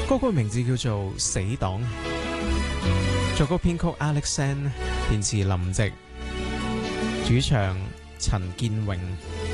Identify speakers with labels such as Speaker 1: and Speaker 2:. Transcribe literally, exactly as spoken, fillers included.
Speaker 1: 歌曲名字叫做《死黨》，作曲編曲 Alex San， 填詞林夕，主唱陳建榮。